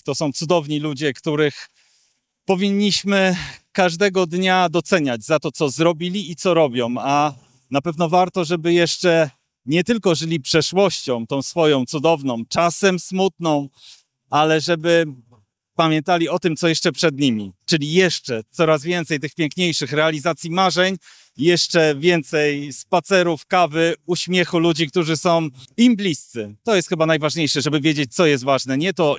To są cudowni ludzie, których powinniśmy każdego dnia doceniać za to, co zrobili i co robią, a na pewno warto, żeby jeszcze nie tylko żyli przeszłością, tą swoją cudowną, czasem smutną, ale żeby pamiętali o tym, co jeszcze przed nimi. Czyli jeszcze coraz więcej tych piękniejszych realizacji marzeń, jeszcze więcej spacerów, kawy, uśmiechu ludzi, którzy są im bliscy. To jest chyba najważniejsze, żeby wiedzieć, co jest ważne. Nie to,